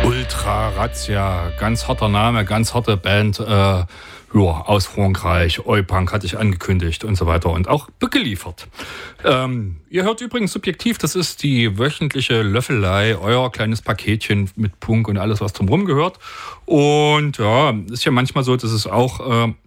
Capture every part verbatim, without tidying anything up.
Ultra Razzia, ganz harter Name, ganz harte Band, äh, ja, aus Frankreich, Oi-Punk hatte ich angekündigt und so weiter und auch geliefert. Ähm, ihr hört übrigens Subjektiv, das ist die wöchentliche Löffelei, euer kleines Paketchen mit Punk und alles, was drumherum gehört. Und ja, ist ja manchmal so, dass es auch äh,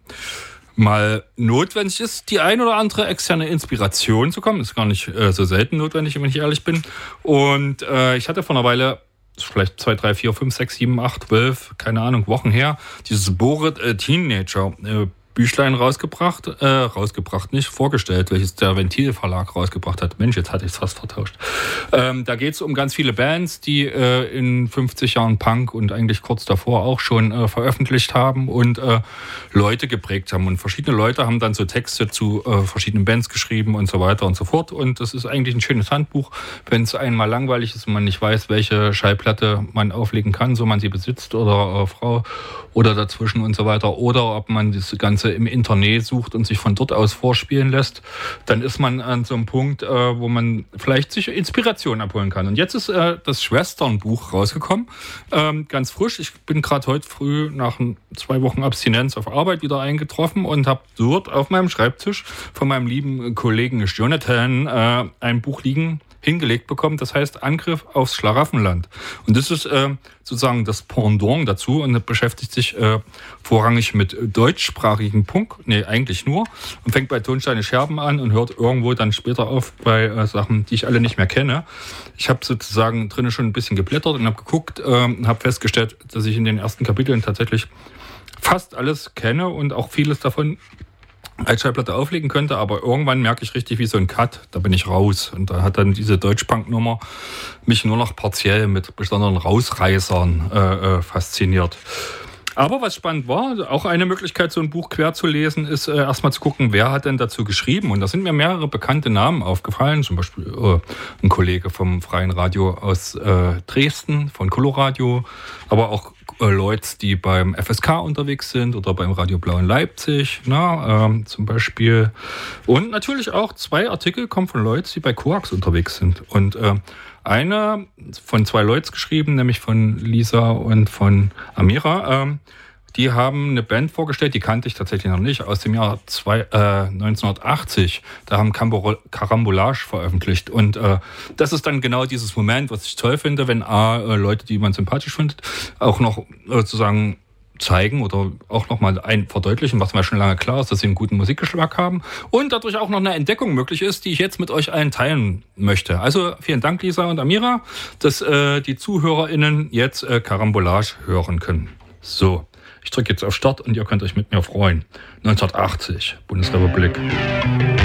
mal notwendig ist, die ein oder andere externe Inspiration zu kommen. Ist gar nicht äh, so selten notwendig, wenn ich ehrlich bin. Und äh, ich hatte vor einer Weile, vielleicht zwei, drei, vier, fünf, sechs, sieben, acht, zwölf, keine Ahnung, Wochen her, dieses Bored äh, Teenager äh, Büchlein rausgebracht, äh, rausgebracht, nicht vorgestellt, welches der Ventil Verlag rausgebracht hat. Mensch, jetzt hatte ich es fast vertauscht. Ähm, da geht es um ganz viele Bands, die äh, in fünfzig Jahren Punk und eigentlich kurz davor auch schon äh, veröffentlicht haben und äh, Leute geprägt haben. Und verschiedene Leute haben dann so Texte zu äh, verschiedenen Bands geschrieben und so weiter und so fort. Und das ist eigentlich ein schönes Handbuch, wenn es einmal langweilig ist und man nicht weiß, welche Schallplatte man auflegen kann, so man sie besitzt oder äh, Frau oder dazwischen und so weiter. Oder ob man das Ganze im Internet sucht und sich von dort aus vorspielen lässt, dann ist man an so einem Punkt, äh, wo man vielleicht sich Inspiration abholen kann. Und jetzt ist äh, das Schwesternbuch rausgekommen, ähm, ganz frisch. Ich bin gerade heute früh nach zwei Wochen Abstinenz auf Arbeit wieder eingetroffen und habe dort auf meinem Schreibtisch von meinem lieben Kollegen Jonathan äh, ein Buch liegen, hingelegt bekommen, das heißt Angriff aufs Schlaraffenland. Und das ist äh, sozusagen das Pendant dazu und beschäftigt sich äh, vorrangig mit deutschsprachigen Punk, nee, eigentlich nur, und fängt bei Tonsteine Scherben an und hört irgendwo dann später auf bei äh, Sachen, die ich alle nicht mehr kenne. Ich habe sozusagen drinnen schon ein bisschen geblättert und habe geguckt, äh, habe festgestellt, dass ich in den ersten Kapiteln tatsächlich fast alles kenne und auch vieles davon als Schallplatte auflegen könnte, aber irgendwann merke ich richtig wie so ein Cut, da bin ich raus. Und da hat dann diese Deutschpunk-Nummer mich nur noch partiell mit besonderen Rausreißern äh, äh, fasziniert. Aber was spannend war, auch eine Möglichkeit, so ein Buch quer zu lesen, ist äh, erstmal zu gucken, wer hat denn dazu geschrieben. Und da sind mir mehrere bekannte Namen aufgefallen, zum Beispiel äh, ein Kollege vom Freien Radio aus äh, Dresden, von Coloradio, aber auch äh, Leute, die beim F S K unterwegs sind oder beim Radio Blau in Leipzig, na, ähm, zum Beispiel. Und natürlich auch zwei Artikel kommen von Leuten, die bei Coax unterwegs sind. Und äh, eine von zwei Leuten geschrieben, nämlich von Lisa und von Amira. Ähm, die haben eine Band vorgestellt, die kannte ich tatsächlich noch nicht, aus dem Jahr zwei, äh, neunzehnhundertachtzig. Da haben Carambolage veröffentlicht. Und äh, das ist dann genau dieses Moment, was ich toll finde, wenn A, äh, Leute, die man sympathisch findet, auch noch äh, sozusagen zeigen oder auch nochmal ein verdeutlichen, was mir schon lange klar ist, dass sie einen guten Musikgeschmack haben und dadurch auch noch eine Entdeckung möglich ist, die ich jetzt mit euch allen teilen möchte. Also vielen Dank, Lisa und Amira, dass äh, die ZuhörerInnen jetzt äh, Carambolage hören können. So, ich drücke jetzt auf Start und ihr könnt euch mit mir freuen. neunzehnhundertachtzig, Bundesrepublik.